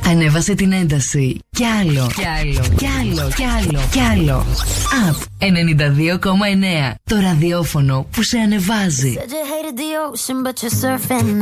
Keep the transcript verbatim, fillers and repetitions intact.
Ανέβασε την ένταση. Κι άλλο. Κι άλλο. Κι άλλο. Κι άλλο. Κι άλλο. Up ενενήντα δύο κόμμα εννέα. Το ραδιόφωνο που σε ανεβάζει.